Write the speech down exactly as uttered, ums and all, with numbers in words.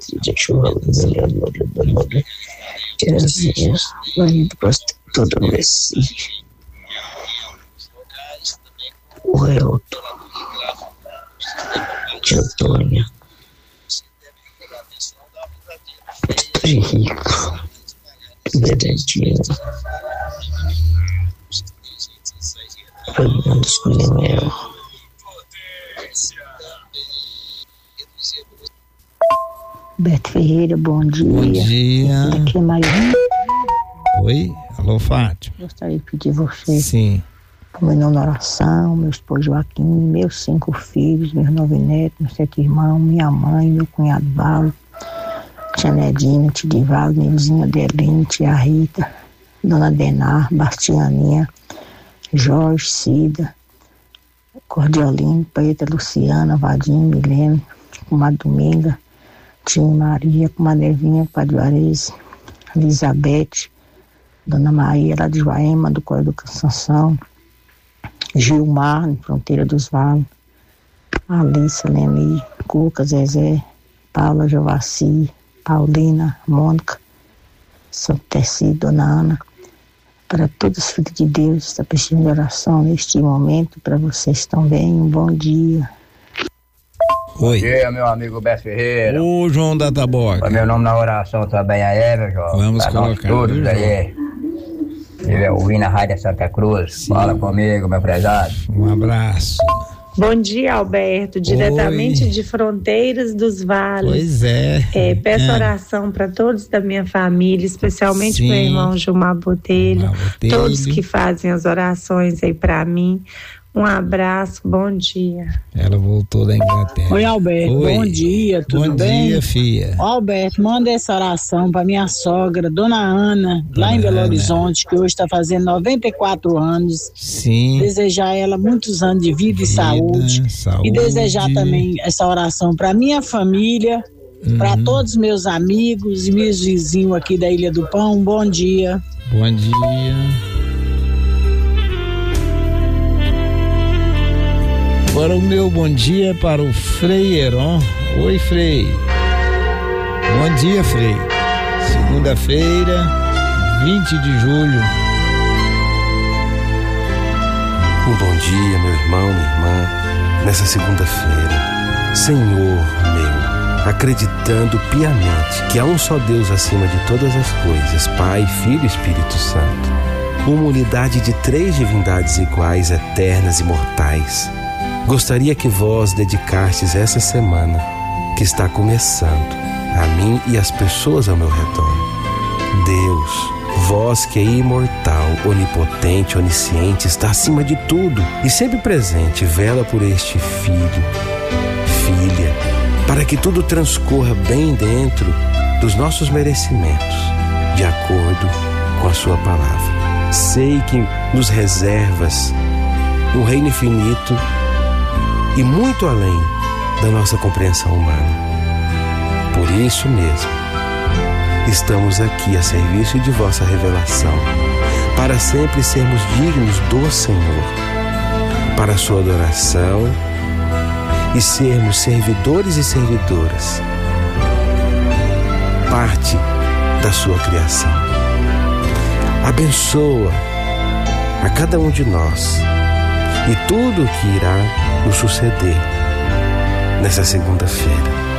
Beatriz, chuva, Terezinha, marido, gosta todo esse. O Elton, Tia Antônia, Henrico, Benedinho, Fernando Escolhimel. Beto Ferreira, bom dia. Bom dia. Aqui é Maria. Oi, alô, Fátima. Gostaria de pedir você. Sim. Por meu nome na oração, meu esposo Joaquim, meus cinco filhos, meus nove netos, meus sete irmãos, minha mãe, meu cunhado Valo, tia Nedina, tia Divaldo, Nilzinha Adeline, tia Rita, dona Denar, Bastianinha, Jorge, Cida, Cordiolino, Preta, Luciana, Vadinho, Milene, comadre Dominga, tia Maria, comadre Evinha, comadre Juarez, Elizabeth, dona Maria, lá de Joaema, do Coro do Cansanção, Gilmar, em Fronteira dos Vales, Alissa, Leni, Cuca, Zezé, Paula, Jovaci, Paulina, Mônica, Santo Tecido, Dona Ana, para todos os filhos de Deus, está pedindo oração neste momento, para vocês também, um bom dia. Oi. Bom dia, meu amigo Beto Ferreira. Ô, João da Taboca. O meu nome na oração também é, meu João. Vamos pra colocar. Nós todos aí. Ele é ouvindo a Rádio Santa Cruz. Sim. Fala comigo, meu prezado. Um abraço. Bom dia, Alberto, diretamente Oi. de Fronteiras dos Vales. Pois é. é peço é. oração para todos da minha família, especialmente Sim. meu irmão Gilmar Botelho, Botelho, todos que fazem as orações aí para mim. Um abraço, bom dia. Ela voltou da Inglaterra. Oi, Alberto, Oi. bom dia, tudo bom bem? Bom dia, filha. Ó, Alberto, manda essa oração pra minha sogra, Dona Ana, Dona lá em Belo Ana. Horizonte, que hoje está fazendo noventa e quatro anos. Sim. Desejar a ela muitos anos de vida, vida e saúde. saúde. E desejar também essa oração pra minha família, uhum. para todos meus amigos e meus vizinhos aqui da Ilha do Pão. Bom dia. Bom dia. Agora o meu bom dia é para o Frei Heron. Oi, Frei. Bom dia, Frei. Segunda-feira, vinte de julho. Um bom dia, meu irmão, minha irmã, nessa segunda-feira. Senhor meu, acreditando piamente que há um só Deus acima de todas as coisas, Pai, Filho e Espírito Santo, uma unidade de três divindades iguais, eternas e imortais. Gostaria que vós dedicastes essa semana, que está começando, a mim e às pessoas ao meu redor. Deus, vós que é imortal, onipotente, onisciente, está acima de tudo e sempre presente, vela por este filho, filha, para que tudo transcorra bem dentro dos nossos merecimentos, de acordo com a sua palavra. Sei que nos reservas um reino infinito e muito além da nossa compreensão humana. Por isso mesmo, estamos aqui a serviço de vossa revelação, para sempre sermos dignos do Senhor, para a sua adoração e sermos servidores e servidoras, parte da sua criação. Abençoa a cada um de nós e tudo o que irá nos suceder nessa segunda-feira.